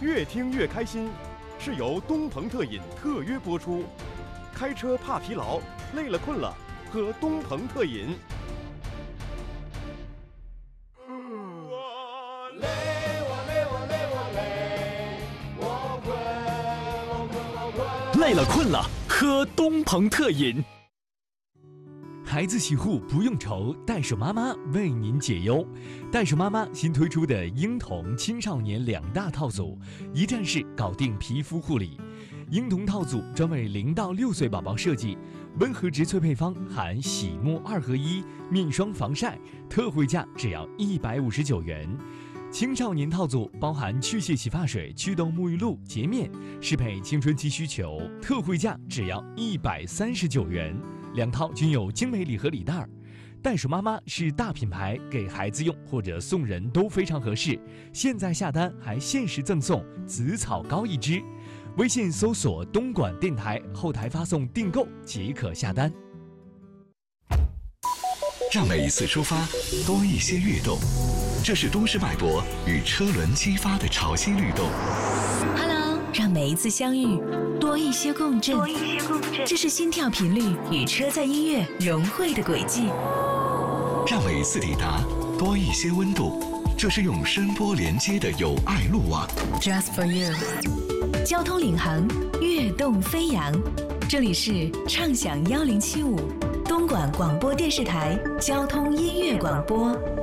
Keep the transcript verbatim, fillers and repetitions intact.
越听越开心，是由东鹏特饮特约播出。开车怕疲劳，累了困了，喝东鹏特饮。 我累，我累，我累，我累，我困，我困，我困。 累了困了，喝东鹏特饮。孩子洗护不用愁，袋鼠妈妈为您解忧。袋鼠妈妈新推出的婴童青少年两大套组，一站式搞定皮肤护理。婴童套组专为零到六岁宝宝设计，温和植萃配方含洗沐二合一、面霜防晒，特惠价只要一百五十九元。青少年套组包含去屑洗发水、祛痘沐浴露、洁面，适配青春期需求，特惠价只要一百三十九元。两套均有精美礼盒礼袋。袋鼠妈妈是大品牌，给孩子用或者送人都非常合适。现在下单还限时赠送紫草膏一支，微信搜索东莞电台，后台发送订购即可下单。 让每一次出发多一些跃动，这是都市脉搏与车轮激发的潮汐律动。 Hello， 让每一次相遇多一些共振，多一些共振，这是心跳频率与车载音乐融汇的轨迹。 让每一次抵达多一些温度，这是用声波连接的友爱路网。 Just for you， 交通领航，跃动飞扬。这里是畅享幺零七五东莞广播电视台交通音乐广播。